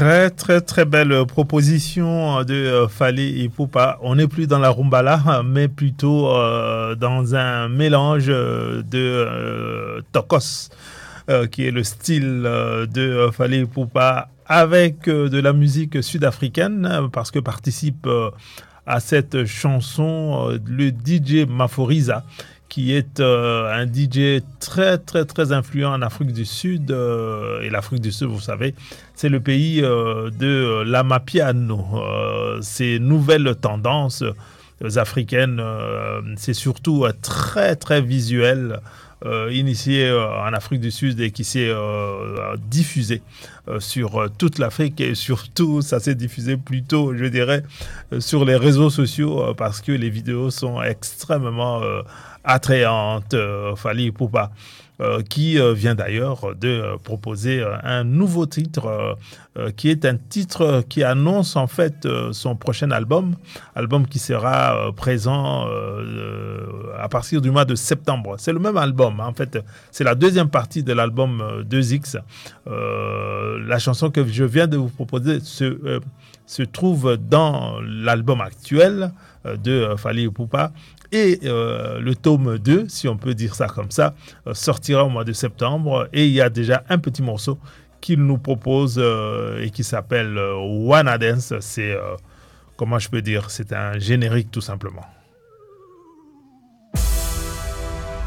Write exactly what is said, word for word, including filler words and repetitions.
Très, très, très belle proposition de euh, Fally Ipupa. On n'est plus dans la rumba là, mais plutôt euh, dans un mélange euh, de euh, tokos, euh, qui est le style euh, de euh, Fally Ipupa, avec euh, de la musique sud-africaine, euh, parce que participe euh, à cette chanson euh, le D J Maphoriza, qui est euh, un D J très, très, très influent en Afrique du Sud. Euh, et l'Afrique du Sud, vous savez, c'est le pays euh, de l'Amapiano. Euh, ces nouvelles tendances euh, africaines, euh, c'est surtout euh, très, très visuel, euh, initié euh, en Afrique du Sud et qui s'est euh, diffusé euh, sur euh, toute l'Afrique, et surtout ça s'est diffusé plutôt, je dirais, euh, sur les réseaux sociaux, euh, parce que les vidéos sont extrêmement euh, attrayante, euh, Fally Ipupa, euh, qui euh, vient d'ailleurs de euh, proposer euh, un nouveau titre, euh, euh, qui est un titre qui annonce en fait euh, son prochain album, album qui sera euh, présent euh, à partir du mois de septembre. C'est le même album, hein, en fait, c'est la deuxième partie de l'album euh, deux X. Euh, la chanson que je viens de vous proposer se, euh, se trouve dans l'album actuel euh, de euh, Fally Ipupa. Et euh, le tome deux, si on peut dire ça comme ça, euh, sortira au mois de septembre. Et il y a déjà un petit morceau qu'il nous propose euh, et qui s'appelle euh, Wanna Dance. C'est, euh, comment je peux dire, c'est un générique tout simplement.